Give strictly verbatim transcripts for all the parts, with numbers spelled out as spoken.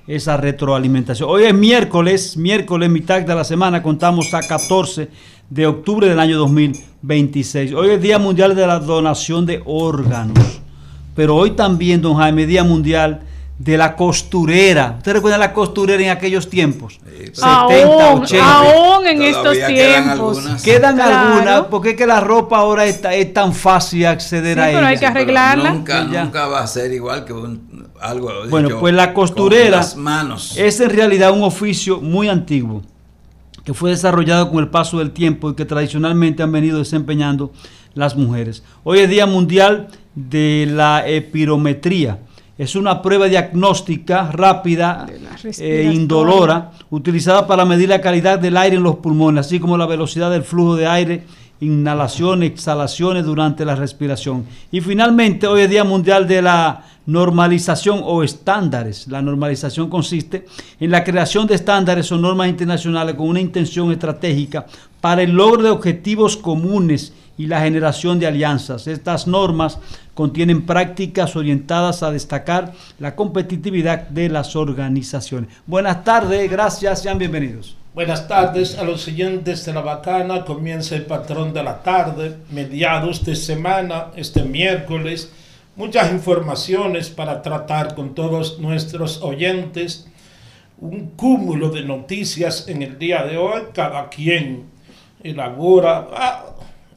esa retroalimentación. Hoy es miércoles, miércoles, mitad de la semana, contamos a catorce de octubre del año dos mil veintiséis. Hoy es Día Mundial de la Donación de Órganos, pero hoy también, don Jaime, Día Mundial de la Costurera. ¿Usted recuerda la costurera en aquellos tiempos? Sí, setenta, aún, ochenta. Aún en Todavía estos quedan tiempos. algunas. Quedan Claro. algunas, porque es que la ropa ahora está, es tan fácil acceder Sí, a pero ella. hay que arreglarla. Nunca, Ya. nunca va a ser igual que un, algo Bueno, hecho pues la costurera con las manos. es en realidad un oficio muy antiguo que fue desarrollado con el paso del tiempo y que tradicionalmente han venido desempeñando las mujeres. Hoy es Día Mundial de la Espirometría. Es una prueba diagnóstica rápida e indolora utilizada para medir la calidad del aire en los pulmones, así como la velocidad del flujo de aire, inhalaciones, exhalaciones durante la respiración. Y finalmente, hoy es Día Mundial de la Normalización o estándares. La normalización consiste en la creación de estándares o normas internacionales con una intención estratégica para el logro de objetivos comunes y la generación de alianzas. Estas normas contienen prácticas orientadas a destacar la competitividad de las organizaciones. Buenas tardes, gracias, sean bienvenidos. Buenas tardes a los oyentes de La Bacana. Comienza el patrón de la tarde, mediados de semana, este miércoles. Muchas informaciones para tratar con todos nuestros oyentes. Un cúmulo de noticias en el día de hoy. Cada quien elabora ah,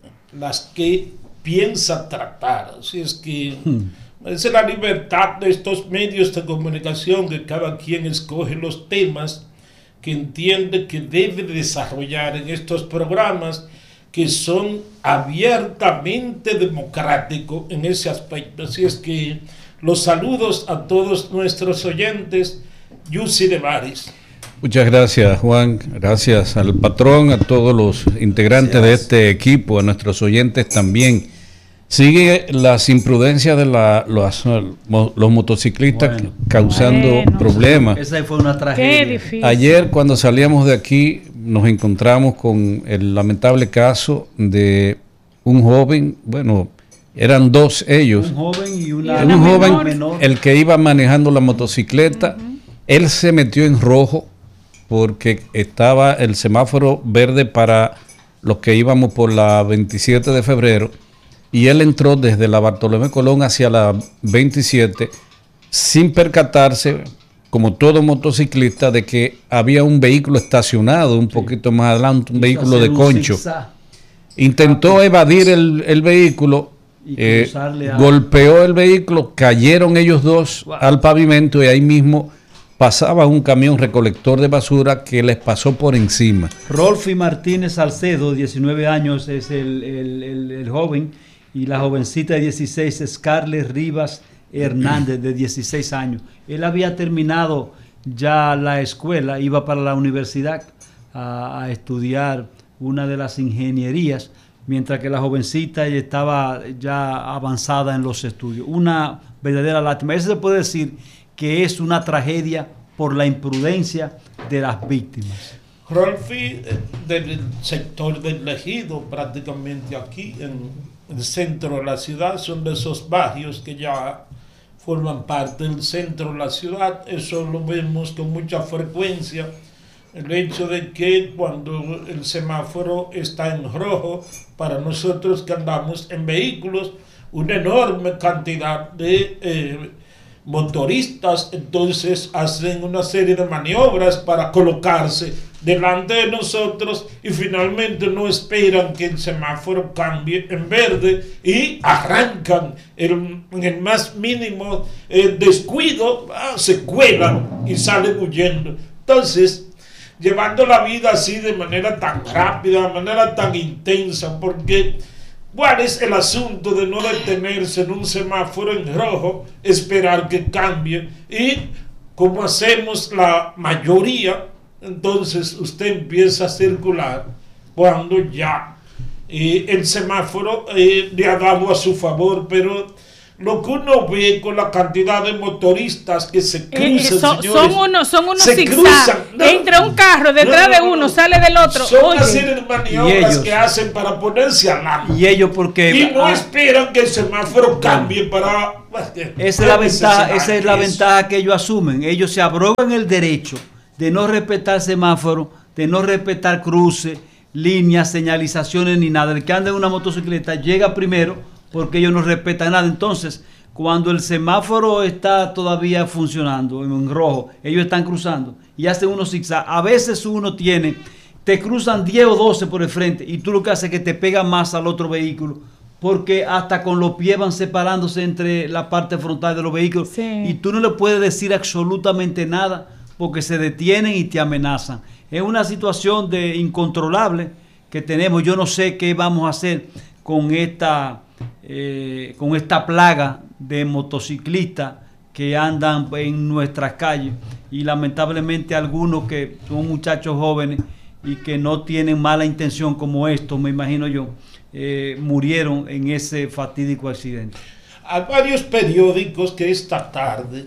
las que piensa tratar. Así es que hmm. es la libertad de estos medios de comunicación, que cada quien escoge los temas que entiende que debe desarrollar en estos programas, que son abiertamente democráticos en ese aspecto. Así es que los saludos a todos nuestros oyentes. Yusi de Baris. Muchas gracias, Juan. Gracias al patrón, a todos los integrantes gracias. de este equipo, a nuestros oyentes también. Sigue las imprudencias de la, los, los motociclistas bueno, causando bueno, problemas. Esa fue una tragedia. Qué difícil. Ayer, cuando salíamos de aquí, nos encontramos con el lamentable caso de un joven, bueno, eran dos ellos. Un joven y una, y una un joven, menor. menor. El que iba manejando la motocicleta, uh-huh. él se metió en rojo porque estaba el semáforo verde para los que íbamos por la veintisiete de febrero. Y él entró desde la Bartolomé Colón hacia la veintisiete sin percatarse, como todo motociclista, de que había un vehículo estacionado un sí. poquito más adelante, un Quiso vehículo de concho. Zigzag. Intentó evadir el, el vehículo, eh, a... golpeó el vehículo, cayeron ellos dos wow. al pavimento y ahí mismo pasaba un camión recolector de basura que les pasó por encima. Rolfi Martínez Salcedo, diecinueve años, es el, el, el, el joven. Y la jovencita de dieciséis, Scarlett Rivas Hernández, de dieciséis años. Él había terminado ya la escuela, iba para la universidad a, a estudiar una de las ingenierías, mientras que la jovencita estaba ya avanzada en los estudios. Una verdadera lástima. Eso se puede decir que es una tragedia por la imprudencia de las víctimas. Rolfi, del sector del Ejido, prácticamente aquí en el centro de la ciudad, son de esos barrios que ya forman parte del centro de la ciudad. Eso lo vemos con mucha frecuencia, el hecho de que cuando el semáforo está en rojo, para nosotros que andamos en vehículos, una enorme cantidad de eh, motoristas entonces hacen una serie de maniobras para colocarse delante de nosotros y finalmente no esperan que el semáforo cambie en verde y arrancan el, en el más mínimo eh, descuido, ah, se cuelan y salen huyendo. Entonces, llevando la vida así de manera tan rápida, de manera tan intensa, porque ¿cuál es el asunto de no detenerse en un semáforo en rojo, esperar que cambie? Y como hacemos la mayoría, entonces usted empieza a circular cuando ya eh, el semáforo eh, le ha dado a su favor, pero lo que uno ve con la cantidad de motoristas que se cruzan, eh, son, señores, son unos son unos se zigzag. no, entra un carro detrás no, no, de no, uno, no. sale del otro. Son Oye. una serie de maniobras ellos, que hacen para ponerse al lado. Y ellos porque... Y no ah, esperan que el semáforo cambie para... esa es la ventaja, esa es la Eso. ventaja que ellos asumen. Ellos se abrogan el derecho de no respetar semáforo, de no respetar cruces, líneas, señalizaciones ni nada. El que anda en una motocicleta llega primero porque ellos no respetan nada. Entonces, cuando el semáforo está todavía funcionando en rojo, ellos están cruzando y hacen unos zigzag. A veces uno tiene, te cruzan diez o doce por el frente y tú lo que haces es que te pega más al otro vehículo, porque hasta con los pies van separándose entre la parte frontal de los vehículos, sí. Y tú no le puedes decir absolutamente nada porque se detienen y te amenazan. Es una situación de incontrolable que tenemos. Yo no sé qué vamos a hacer con esta, eh, con esta plaga de motociclistas que andan en nuestras calles, y lamentablemente algunos que son muchachos jóvenes y que no tienen mala intención como estos, me imagino yo, eh, murieron en ese fatídico accidente. Hay varios periódicos que esta tarde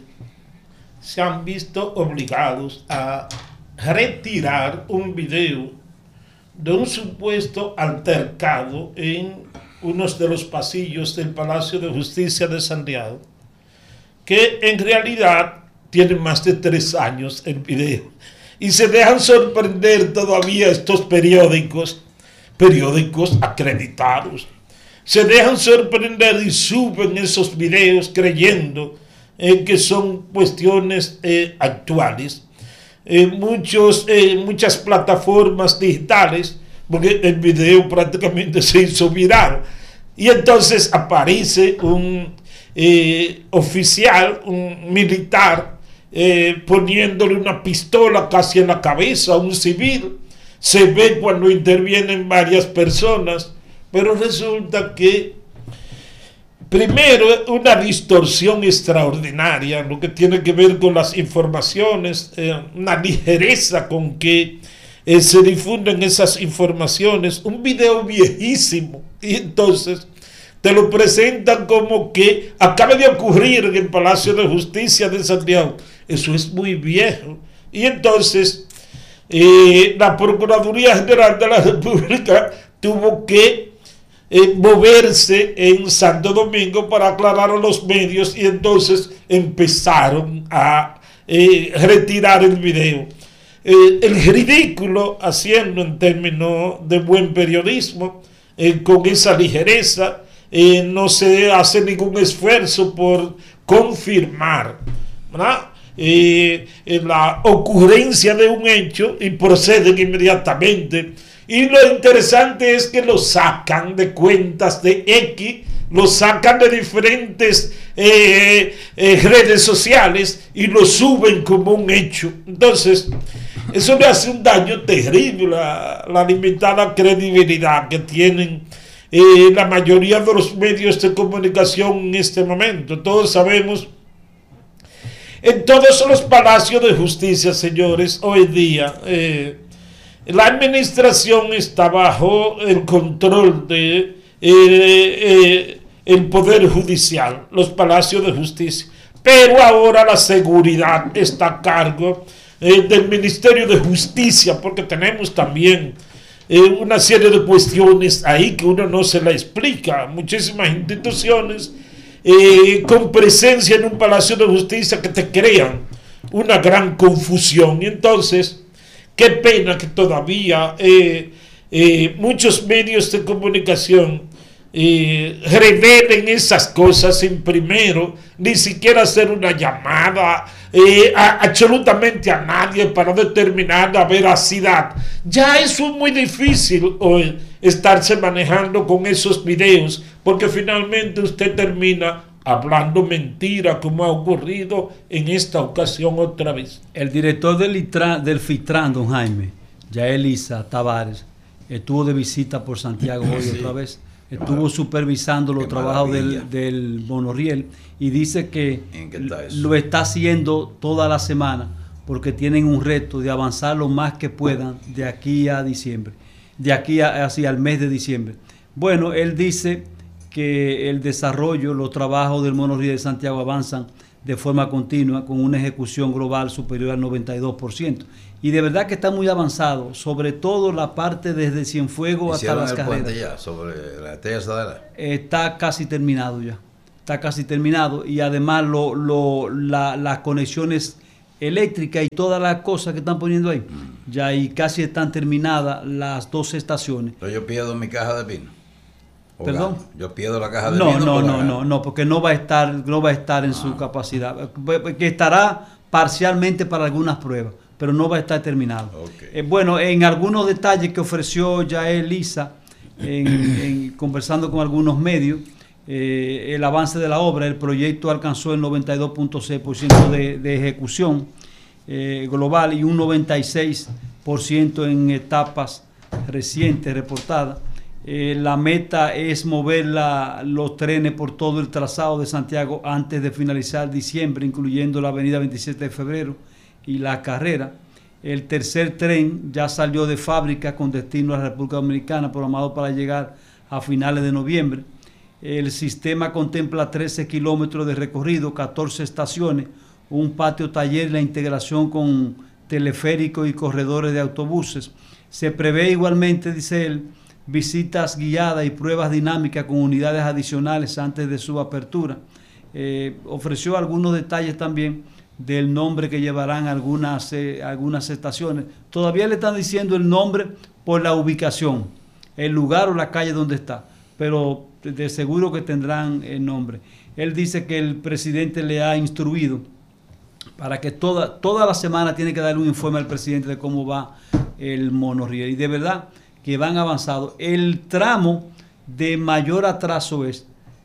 se han visto obligados a retirar un video de un supuesto altercado en unos de los pasillos del Palacio de Justicia de Santiago, que en realidad tiene más de tres años el video, y se dejan sorprender todavía estos periódicos, periódicos acreditados, se dejan sorprender y suben esos videos creyendo eh, que son cuestiones eh, actuales. Eh, muchos, eh, muchas plataformas digitales, porque el video prácticamente se hizo viral, y entonces aparece un eh, oficial, un militar, eh, poniéndole una pistola casi en la cabeza a un civil. Se ve cuando intervienen varias personas, pero resulta que primero una distorsión extraordinaria, lo que tiene que ver con las informaciones, eh, una ligereza con que eh, se difunden esas informaciones, un video viejísimo, y entonces te lo presentan como que acaba de ocurrir en el Palacio de Justicia de Santiago. Eso es muy viejo. Y entonces eh, la Procuraduría General de la República tuvo que eh, moverse en Santo Domingo para aclarar a los medios, y entonces empezaron a eh, retirar el video. Eh, el ridículo haciendo en términos de buen periodismo, eh, con esa ligereza, eh, no se hace ningún esfuerzo por confirmar, ¿verdad? Eh, eh, la ocurrencia de un hecho, y proceden inmediatamente. Y lo interesante es que lo sacan de cuentas de X, lo sacan de diferentes eh, eh, redes sociales y lo suben como un hecho. Entonces, eso le hace un daño terrible a la limitada credibilidad que tienen eh, la mayoría de los medios de comunicación en este momento. Todos sabemos, en todos los palacios de justicia, señores, hoy día eh, la administración está bajo el control de eh, eh, el Poder Judicial, los palacios de justicia, pero ahora la seguridad está a cargo eh, del Ministerio de Justicia, porque tenemos también eh, una serie de cuestiones ahí que uno no se la explica. Muchísimas instituciones eh, con presencia en un palacio de justicia que te crean una gran confusión. Y entonces, qué pena que todavía eh, eh, muchos medios de comunicación eh, revelen esas cosas sin primero ni siquiera hacer una llamada eh, a, absolutamente a nadie para determinar la veracidad. Ya eso es muy difícil hoy, estarse manejando con esos videos, porque finalmente usted termina hablando mentira, como ha ocurrido en esta ocasión otra vez. El director del, Itra, del FITRAN, don Jaime, Yael Isa Tavares, estuvo de visita por Santiago hoy sí, otra vez. Estuvo supervisando los trabajos del, del monorriel, y dice que está lo está haciendo toda la semana porque tienen un reto de avanzar lo más que puedan de aquí a diciembre, de aquí a, hacia el mes de diciembre. Bueno, él dice que el desarrollo, los trabajos del monorriel de Santiago avanzan de forma continua con una ejecución global superior al noventa y dos por ciento. Y de verdad que está muy avanzado, sobre todo la parte desde Cienfuegos hasta Las el Carreras. Puente ya, sobre la Estrella Sadera. Está casi terminado ya, está casi terminado y además lo, lo, la, las conexiones eléctricas y todas las cosas que están poniendo ahí, mm. ya y casi están terminadas las dos estaciones. Pero yo pierdo mi caja de pino. ¿Perdón? Yo pierdo la caja de no, pino. No, no, no, no, porque no va a estar, no va a estar en ah. su capacidad, que estará parcialmente para algunas pruebas, pero no va a estar terminado. Okay. Eh, bueno, en algunos detalles que ofreció Yael Lisa, en, en, conversando con algunos medios, eh, el avance de la obra, el proyecto alcanzó el noventa y dos punto seis por ciento de, de ejecución eh, global y un noventa y seis por ciento en etapas recientes reportadas. Eh, la meta es mover la, los trenes por todo el trazado de Santiago antes de finalizar diciembre, incluyendo la avenida veintisiete de febrero y la carrera. El tercer tren ya salió de fábrica con destino a la República Dominicana, programado para llegar a finales de noviembre. El sistema contempla trece kilómetros de recorrido, catorce estaciones, un patio taller y la integración con teleféricos y corredores de autobuses. Se prevé igualmente, dice él, visitas guiadas y pruebas dinámicas con unidades adicionales antes de su apertura. Eh, ofreció algunos detalles también del nombre que llevarán algunas, eh, algunas estaciones. Todavía le están diciendo el nombre por la ubicación, el lugar o la calle donde está, pero de, de seguro que tendrán el nombre. Él dice que el presidente le ha instruido para que toda, toda la semana tiene que darle un informe al presidente de cómo va el monorriel. Y de verdad que van avanzados. El tramo de mayor atraso es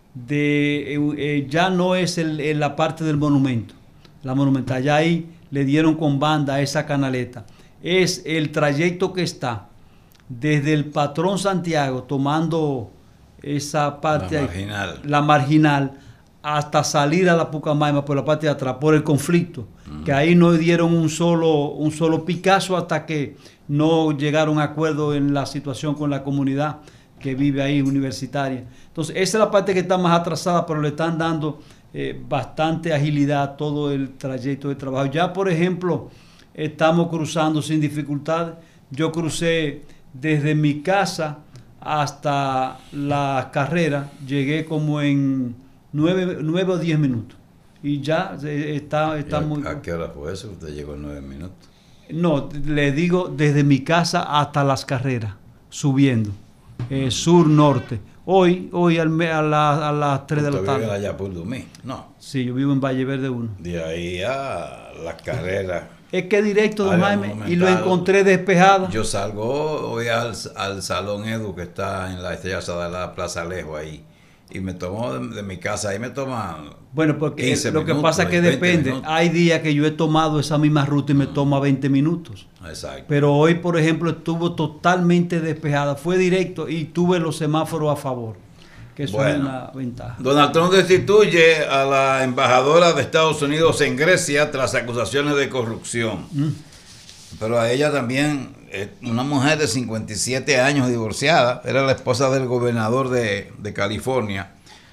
de eh, eh, ya no es el, el, la parte del monumento, la monumental, ya ahí le dieron con banda a esa canaleta. Es el trayecto que está desde el Patrón Santiago, tomando esa parte la ahí, marginal. la marginal, hasta salir a la Pucamaima por la parte de atrás, por el conflicto, uh-huh. que ahí no dieron un solo, un solo picazo hasta que no llegaron a acuerdo en la situación con la comunidad que vive ahí, universitaria. Entonces, esa es la parte que está más atrasada, pero le están dando eh, bastante agilidad a todo el trayecto de trabajo. Ya, por ejemplo, estamos cruzando sin dificultad. Yo crucé desde mi casa hasta la carrera, llegué como en nueve, nueve o diez minutos. Y ya está, está ¿Y a, muy... ¿A qué hora fue eso? ¿Usted llegó en nueve minutos? No, le digo desde mi casa hasta las carreras, subiendo, eh, sur-norte. Hoy, hoy al, a, la, a las tres de la tarde. ¿Usted vive allá por Dumí? No. Sí, yo vivo en Valle Verde uno. De ahí a las carreras. Es que directo, don Jaime, y lo encontré despejado. Yo salgo hoy al, al Salón Edu, que está en la Estrella Sadala, Plaza Alejo, ahí. Y me tomo de, de mi casa, ahí me toma bueno, porque el, lo minutos, que pasa es que depende. Minutos. Hay días que yo he tomado esa misma ruta y me toma veinte minutos. Exacto. Pero hoy, por ejemplo, estuvo totalmente despejada. Fue directo y tuve los semáforos a favor. Que eso bueno, es una ventaja. Donald Trump destituye a la embajadora de Estados Unidos en Grecia tras acusaciones de corrupción. Mm. Pero a ella también, una mujer de cincuenta y siete años divorciada, era la esposa del gobernador de, de California.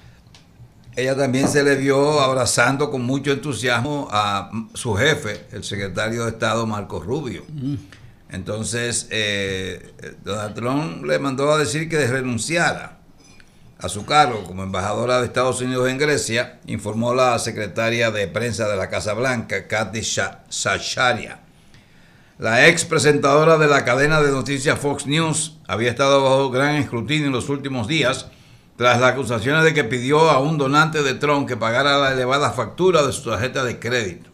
Ella también se le vio abrazando con mucho entusiasmo a su jefe, el secretario de Estado Marco Rubio. Mm. Entonces, eh, Donald Trump le mandó a decir que renunciara a su cargo como embajadora de Estados Unidos en Grecia, informó la secretaria de prensa de la Casa Blanca, Kathy Sasharia. La ex presentadora de la cadena de noticias Fox News había estado bajo gran escrutinio en los últimos días tras las acusaciones de que pidió a un donante de Trump que pagara la elevada factura de su tarjeta de crédito.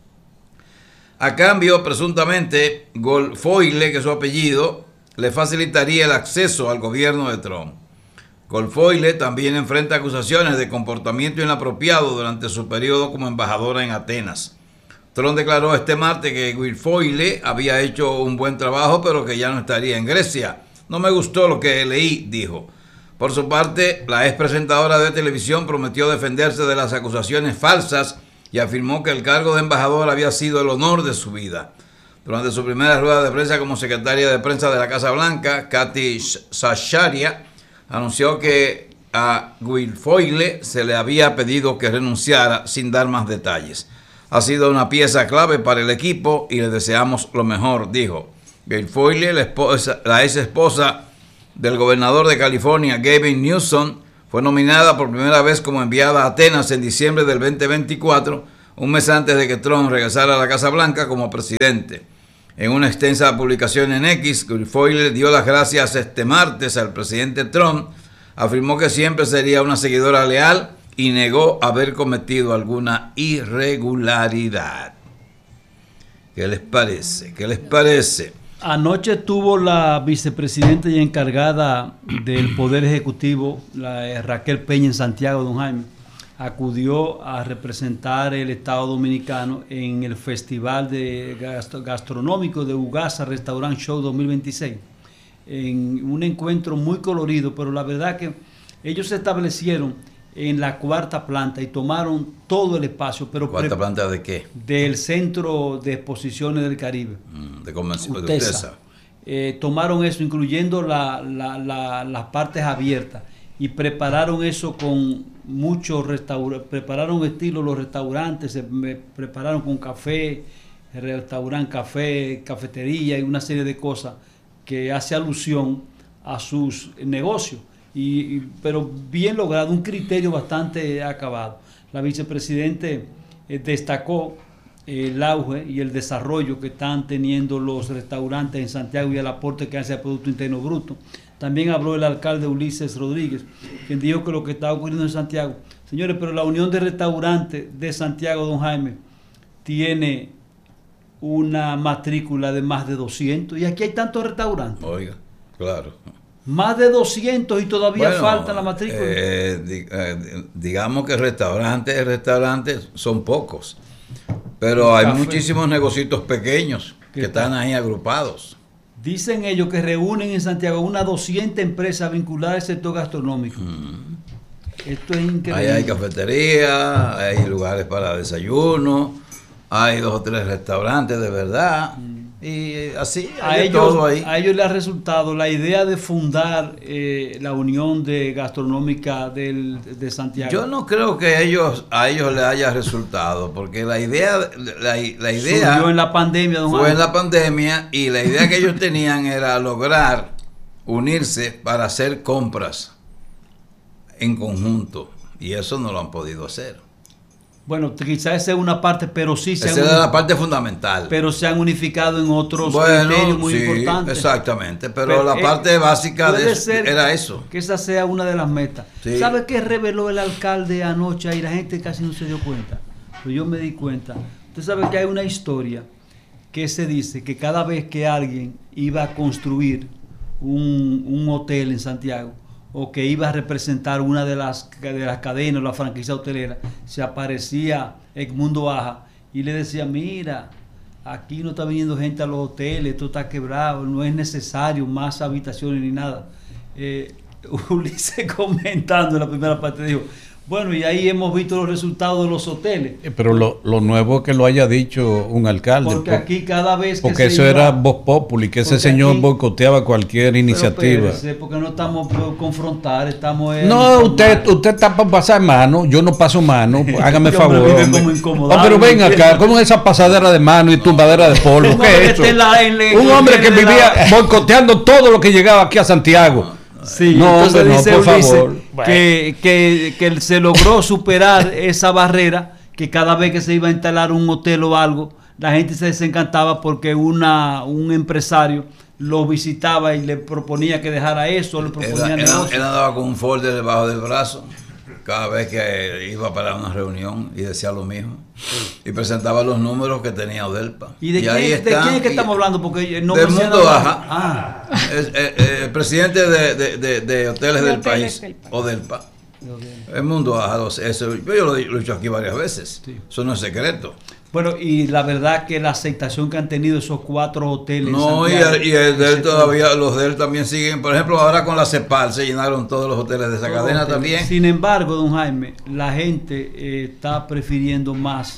A cambio, presuntamente, Guilfoyle, que es su apellido, le facilitaría el acceso al gobierno de Trump. Guilfoyle también enfrenta acusaciones de comportamiento inapropiado durante su periodo como embajadora en Atenas. Trump declaró este martes que Guilfoyle había hecho un buen trabajo, pero que ya no estaría en Grecia. No me gustó lo que leí, dijo. Por su parte, la ex presentadora de televisión prometió defenderse de las acusaciones falsas y afirmó que el cargo de embajador había sido el honor de su vida. Durante su primera rueda de prensa como secretaria de prensa de la Casa Blanca, Kathy Sasharia anunció que a Guilfoyle se le había pedido que renunciara sin dar más detalles. Ha sido una pieza clave para el equipo y le deseamos lo mejor, dijo. Guilfoyle, la, esposa, la ex esposa del gobernador de California, Gavin Newsom, fue nominada por primera vez como enviada a Atenas en diciembre del veinte veinticuatro, un mes antes de que Trump regresara a la Casa Blanca como presidente. En una extensa publicación en X, Guilfoyle dio las gracias este martes al presidente Trump, afirmó que siempre sería una seguidora leal y negó haber cometido alguna irregularidad. ¿Qué les parece? ¿Qué les parece? Anoche tuvo la vicepresidenta y encargada del Poder Ejecutivo, la eh, Raquel Peña, en Santiago, don Jaime. Acudió a representar el Estado Dominicano en el Festival de Gastro, Gastronómico de Ugasa Restaurant Show dos mil veintiséis. En un encuentro muy colorido, pero la verdad que ellos se establecieron en la cuarta planta y tomaron todo el espacio. Pero ¿Cuarta planta de qué? Del Centro de Exposiciones del Caribe. Mm, de convención de Utesa. Eh, tomaron eso, incluyendo la, la, la, las partes abiertas, y prepararon eso con muchos restaurantes, prepararon estilo los restaurantes, se me prepararon con café, restaurante, café, cafetería y una serie de cosas que hace alusión a sus negocios. Y, y, pero bien logrado, un criterio bastante acabado. La vicepresidente eh, destacó el auge y el desarrollo que están teniendo los restaurantes en Santiago y el aporte que hace al Producto Interno Bruto. También habló el alcalde Ulises Rodríguez, quien dijo que lo que está ocurriendo en Santiago, señores, pero la Unión de Restaurantes de Santiago, don Jaime, tiene una matrícula de más de doscientos, y aquí hay tantos restaurantes. Oiga, claro. Más de doscientos y todavía bueno, falta la matrícula. Eh, di, eh, digamos que restaurantes, restaurantes son pocos, pero hay Café. Muchísimos negocios pequeños que están ahí agrupados. Dicen ellos que reúnen en Santiago unas doscientas empresas vinculadas al sector gastronómico. Mm. Esto es increíble. Ahí hay cafetería, hay lugares para desayuno, hay dos o tres restaurantes de verdad. Mm. Y así, a ellos, todo ahí. A ellos les ha resultado la idea de fundar eh, la Unión de Gastronómica del, de Santiago. Yo no creo que ellos a ellos les haya resultado, porque la idea, la, la idea surgió en la pandemia, don fue Juan. en la pandemia, y la idea que ellos tenían era lograr unirse para hacer compras en conjunto, y eso no lo han podido hacer. Bueno, quizás esa es una parte, pero sí se esa han es la parte fundamental. Pero se han unificado en otros bueno, criterios muy sí, importantes. Exactamente, pero, pero la eh, parte básica de eso, ser era eso. Que esa sea una de las metas. Sí. ¿Sabe qué reveló el alcalde anoche? Y la gente casi no se dio cuenta. Pero yo me di cuenta. Usted sabe que hay una historia que se dice que cada vez que alguien iba a construir un, un hotel en Santiago, o que iba a representar una de las, de las cadenas, la franquicia hotelera, se aparecía Edmundo Aja y le decía, mira, aquí no está viniendo gente a los hoteles, esto está quebrado, no es necesario más habitaciones ni nada. Eh, Ulises comentando en la primera parte dijo, bueno, y ahí hemos visto los resultados de los hoteles. Pero lo, lo nuevo es que lo haya dicho un alcalde. Porque por, aquí cada vez que Porque eso iba, era voz populi, que ese señor aquí, boicoteaba cualquier iniciativa. Espérese, porque no estamos por confrontar, estamos... No, usted, usted está para pasar mano, yo no paso mano, hágame favor. Oh, pero ven acá, ¿cómo es esa pasadera de mano y tumbadera de polvo? ¿Qué es eso? La, en, en, un hombre que vivía la... boicoteando todo lo que llegaba aquí a Santiago. Sí, no, entonces hombre, dice no, por Ulises favor. Que, que, que se logró superar esa barrera, que cada vez que se iba a instalar un hotel o algo, la gente se desencantaba porque una, un empresario lo visitaba y le proponía que dejara eso, le proponía él, él, él andaba con un folder debajo del brazo cada vez que iba para una reunión y decía lo mismo, y presentaba los números que tenía Odelpa. ¿Y de, y quién, ahí están, ¿de quién es que estamos hablando? Porque no del mundo Aja, ah. es, es, es, el presidente de, de, de, de hoteles de del país, del país, Odelpa. El mundo Aja, eso, yo lo, lo he dicho aquí varias veces, sí. Eso no es secreto. Bueno, y la verdad que la aceptación que han tenido esos cuatro hoteles. No, y el, y el de él todavía, los de él también siguen. Por ejemplo, ahora con la CEPAL se llenaron todos los hoteles de esa cadena también. Sin embargo, don Jaime, la gente eh, está prefiriendo más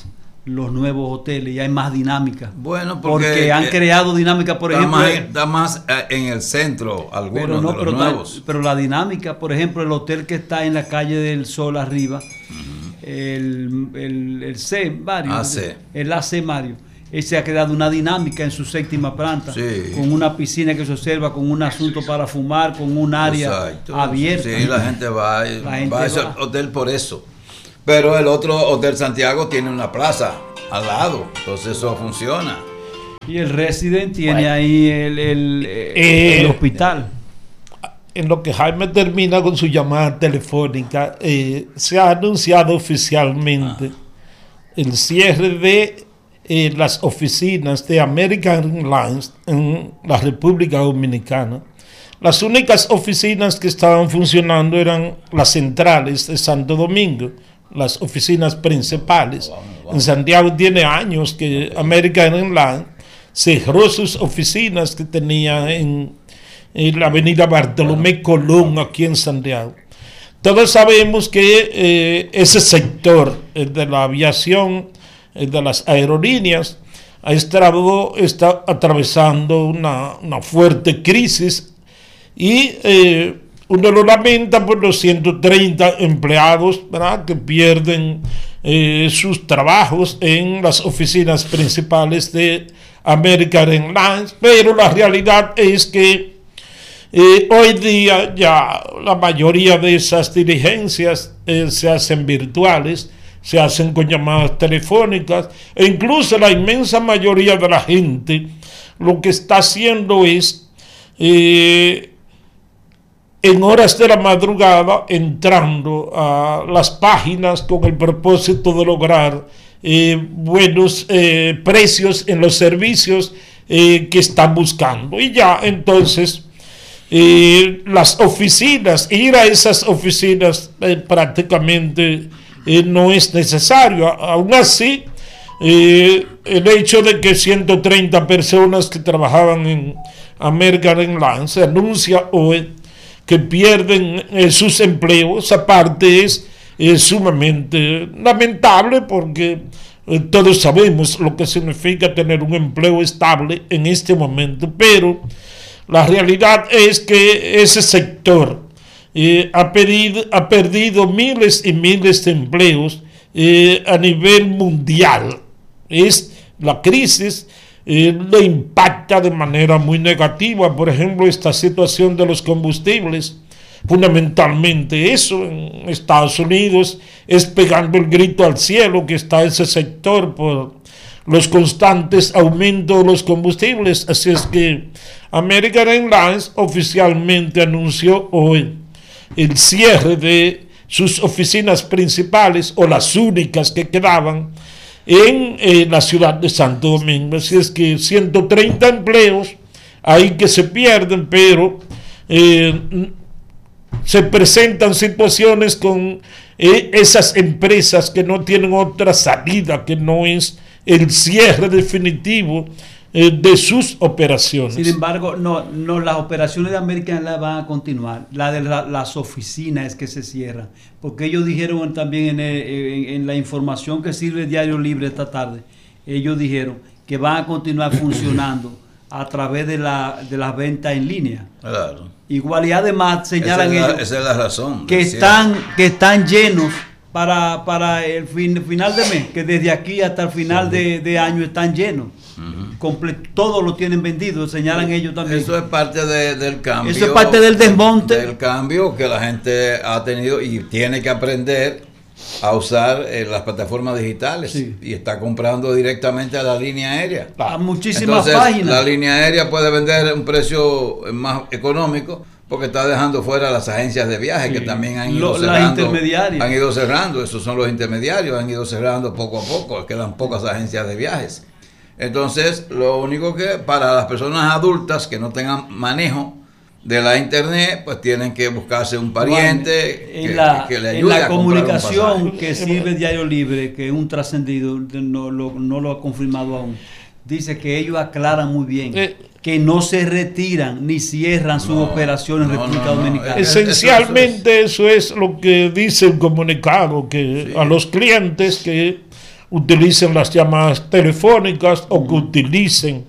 los nuevos hoteles y hay más dinámica. Bueno, porque, porque han eh, creado dinámica, por está ejemplo. Más, en, está más eh, en el centro, algunos pero no, de los pero, nuevos. pero la dinámica, por ejemplo, el hotel que está en la calle del Sol arriba, uh-huh. el, el, el C, Mario, A C. el A C Mario, ese ha creado una dinámica en su séptima planta, sí. con una piscina que se observa, con un asunto para fumar, con un área Exacto. abierta. Sí, la gente va, la gente va a ese va. hotel por eso. Pero el otro Hotel Santiago tiene una plaza al lado, entonces eso funciona. Y el Resident tiene bueno. ahí el, el, eh, el hospital. En lo que Jaime termina con su llamada telefónica, eh, se ha anunciado oficialmente ah. el cierre de eh, las oficinas de American Airlines en la República Dominicana. Las únicas oficinas que estaban funcionando eran las centrales de Santo Domingo, las oficinas principales. En Santiago tiene años que American Airlines cerró sus oficinas que tenía en, en la avenida Bartolomé Colón, aquí en Santiago. Todos sabemos que eh, ese sector el de la aviación, el de las aerolíneas, ha estado, está atravesando una, una fuerte crisis y eh, uno lo lamenta por los ciento treinta empleados, ¿verdad?, que pierden eh, sus trabajos en las oficinas principales de American Airlines, pero la realidad es que eh, hoy día ya la mayoría de esas diligencias eh, se hacen virtuales, se hacen con llamadas telefónicas, e incluso la inmensa mayoría de la gente lo que está haciendo es eh, en horas de la madrugada entrando a las páginas con el propósito de lograr eh, buenos eh, precios en los servicios eh, que están buscando. Y ya entonces eh, las oficinas, ir a esas oficinas eh, prácticamente eh, no es necesario. Aún así, eh, el hecho de que ciento treinta personas que trabajaban en American Airlines se anuncia hoy que pierden eh, sus empleos, aparte es eh, sumamente lamentable porque eh, todos sabemos lo que significa tener un empleo estable en este momento, pero la realidad es que ese sector eh, ha, pedido, ha perdido miles y miles de empleos eh, a nivel mundial. Es la crisis Eh, le impacta de manera muy negativa. Por ejemplo, esta situación de los combustibles, fundamentalmente eso en Estados Unidos es pegando el grito al cielo que está ese sector por los constantes aumentos de los combustibles. Así es que American Airlines oficialmente anunció hoy el cierre de sus oficinas principales, o las únicas que quedaban, en eh, la ciudad de Santo Domingo. Así es que ciento treinta empleos ahí que se pierden, pero eh, se presentan situaciones con eh, esas empresas que no tienen otra salida que no es el cierre definitivo eh, de sus operaciones. Sin embargo, no, no, las operaciones de American Airlines van a continuar. La de la, las oficinas es que se cierran, porque ellos dijeron también en, en, en la información que sirve Diario Libre esta tarde, ellos dijeron que van a continuar funcionando a través de la de las ventas en línea. Claro. Igual, y además señalan esa es la, ellos esa es la razón que están que están llenos para, para el fin, final de mes, que desde aquí hasta el final sí. de, de año están llenos. Uh-huh. Comple- todo lo tienen vendido, señalan ellos también. Eso es parte de, del cambio. Eso es parte del desmonte. Del cambio que la gente ha tenido y tiene que aprender a usar eh, las plataformas digitales, sí. y está comprando directamente a la línea aérea. A muchísimas Entonces, páginas. La línea aérea puede vender un precio más económico porque está dejando fuera las agencias de viaje, sí. que también han ido Lo, cerrando. Las intermediarias. Han ido cerrando, esos son los intermediarios, han ido cerrando poco a poco, quedan pocas agencias de viajes. Entonces, lo único que para las personas adultas que no tengan manejo de la internet, pues tienen que buscarse un pariente bueno, en que, la, que le ayude en la a comprar comunicación un que sirve Diario Libre, que es un trascendido, no lo, no lo ha confirmado aún. Dice que ellos aclaran muy bien eh, que no se retiran ni cierran sus no, operaciones en no, República no, no, Dominicana. Esencialmente eso es. eso es lo que dice el comunicado, que sí. a los clientes que utilicen las llamadas telefónicas o que utilicen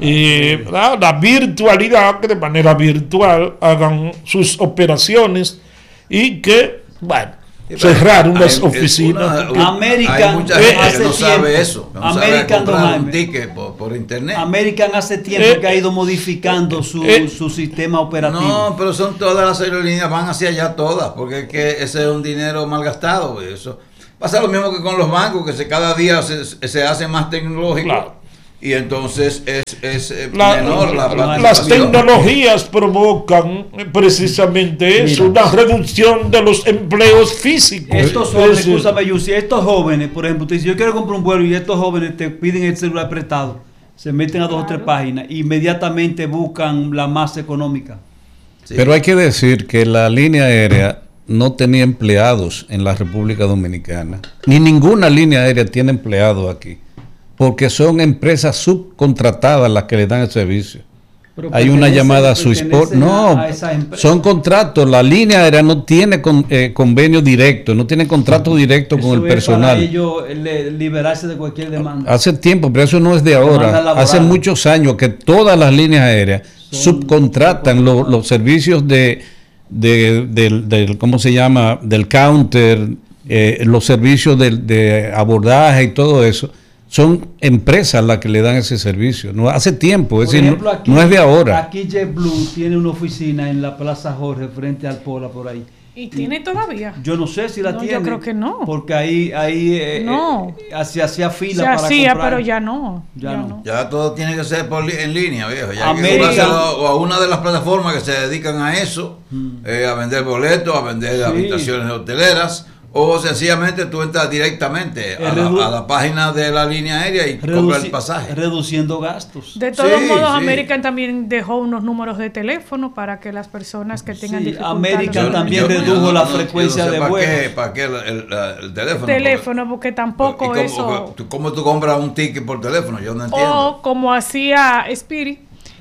eh, la, la virtualidad, que de manera virtual hagan sus operaciones y que, bueno, cerrar unas hay, oficinas. Una, una, American, hay mucha eh, gente que no sabe tiempo, eso. No American, sabe comprar don un ticket por, por internet. American hace tiempo Eh, que ha ido modificando su, eh, su sistema operativo. No, pero son todas las aerolíneas, van hacia allá todas, porque es que ese es un dinero mal gastado. Eso pasa lo mismo que con los bancos, que se, cada día se, se hace más tecnológico. Claro. Y entonces es, es eh, La- menor la las participación. tecnologías provocan precisamente eso, Mira. una reducción de los empleos físicos. Estos jóvenes, Eso- escúchame, Yusi, estos jóvenes, por ejemplo, tú dices, yo quiero comprar un vuelo y estos jóvenes te piden el celular prestado, se meten a dos o tres páginas, inmediatamente buscan la más económica. Sí. Pero hay que decir que la línea aérea no tenía empleados en la República Dominicana. Ni ninguna línea aérea tiene empleados aquí. Porque son empresas subcontratadas las que le dan el servicio. Pero Hay una pertenecen- llamada Swissport. pertenecen No, a esas empresas. son contratos. La línea aérea no tiene con, eh, convenio directo, no tiene contrato directo Eso con el es personal. para ellos le- liberarse de cualquier demanda. Hace tiempo, pero eso no es de Demanda ahora. laboral. Hace muchos años que todas las líneas aéreas Son subcontratan lo- los servicios de, de, del, del- ¿cómo se llama? Del counter, eh, los servicios de, de abordaje y todo eso. Son empresas las que le dan ese servicio. No hace tiempo, es Por decir, ejemplo, no, aquí- no es de ahora. Aquí JetBlue tiene una oficina en la Plaza Jorge frente al Pola por ahí. ¿Y tiene todavía? Yo no sé si la No, yo tiene. creo que no. Porque ahí, ahí eh, No. eh, se hacía fila Se para hacía, comprar. pero ya no. Ya Ya, no. no. Ya todo tiene que ser por li- en línea, viejo. Ya hay que América- comprárselo o a una de las plataformas que se dedican a eso, eh, a vender boletos, a vender Sí. habitaciones hoteleras, o sencillamente tú entras directamente a redu- la, a la página de la línea aérea y compras Reduci- el pasaje. Reduciendo gastos. De todos Sí, modos, sí. American también dejó unos números de teléfono para que las personas que tengan Sí, dificultades American los también llamen. redujo la frecuencia de para vuelos. qué, para qué el, el- el teléfono. teléfono, porque Porque- tampoco ¿y cómo, eso. tú- ¿Cómo tú compras un ticket por teléfono? Yo no entiendo. O como hacía Spirit,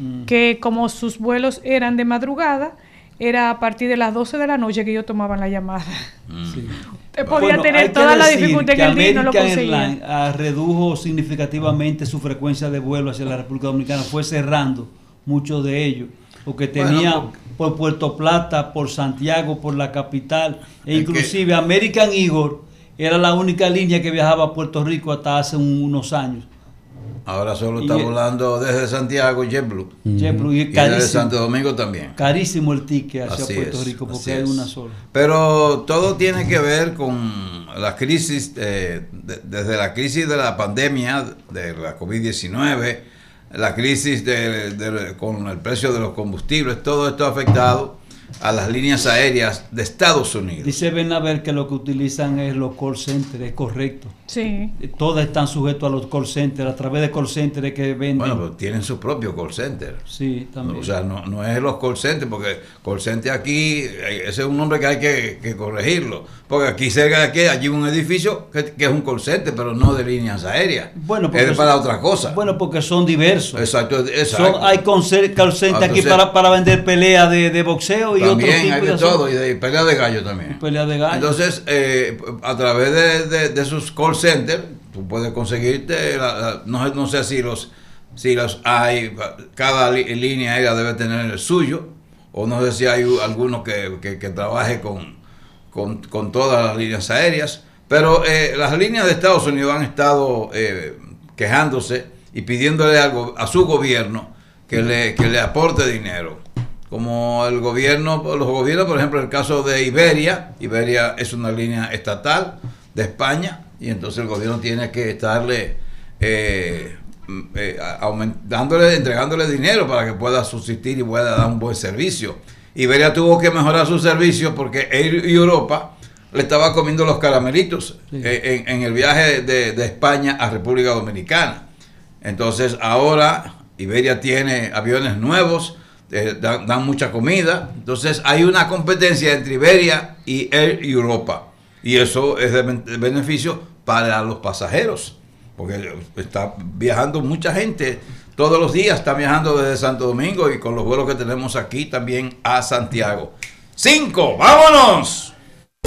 que como sus vuelos eran de madrugada, era a partir de las doce de la noche que ellos tomaban la llamada. Sí. Usted podía Bueno, hay tener que toda la decir dificultad en que el día y no lo American conseguía. Airlines, ah, redujo significativamente su frecuencia de vuelo hacia la República Dominicana, fue cerrando muchos de ellos, porque Bueno, tenía porque- por Puerto Plata, por Santiago, por la capital, e Es inclusive American Eagle era la única línea que viajaba a Puerto Rico hasta hace un- unos años. Ahora solo Y está el- volando desde Santiago JetBlue. JetBlue, y Y desde carísimo, Santo Domingo también. carísimo el ticket hacia Así Puerto es, Rico, porque así hay es. una sola. Pero todo tiene que ver con la crisis, eh, de- desde la crisis de la pandemia, de la COVID diecinueve, la crisis de, de- con el precio de los combustibles, todo esto ha afectado a las líneas aéreas de Estados Unidos. Dice Benaver que lo que utilizan es los call centers, es correcto. Sí. Todas están sujetos a los call centers, a través de call centers que venden. Bueno, pero tienen su propio call center. Sí, también. O sea, no, no es los call centers, porque call center aquí, eh, ese es un nombre que hay que, que corregirlo. Porque aquí cerca de aquí, allí hay un edificio que, que es un call center, pero no de líneas aéreas. Bueno, porque es para son- otra cosa. Bueno, porque son diversos. Exacto, exacto. Son, hay call center call center Ah, aquí entonces- para, para vender pelea de, de boxeo y otro También tipo hay de de asuntos. todo, y de pelea de gallo también. Pelea de gallo. Entonces, eh, a través de, de, de sus call centers, tú puedes conseguirte, la- la- no, sé- no sé si los, si los hay, cada li- línea aérea debe tener el suyo, o no sé si hay u- alguno que, que, que trabaje con, con, con todas las líneas aéreas, pero eh, las líneas de Estados Unidos han estado eh, quejándose y pidiéndole algo a su gobierno que le, que le aporte dinero. Como el gobierno, los gobiernos, por ejemplo, el caso de Iberia, Iberia es una línea estatal de España, y entonces el gobierno tiene que estarle eh, eh, aument- dándole, entregándole dinero para que pueda subsistir y pueda dar un buen servicio. Iberia tuvo que mejorar su servicio porque Air Europa le estaba comiendo los caramelitos Sí. eh, en, en el viaje de, de España a República Dominicana. Entonces ahora Iberia tiene aviones nuevos, eh, dan, dan mucha comida, entonces hay una competencia entre Iberia y Air Europa, y eso es de, ben- de beneficio para los pasajeros, porque está viajando mucha gente, todos los días está viajando desde Santo Domingo y con los vuelos que tenemos aquí también a Santiago. ¡Cinco! ¡Vámonos!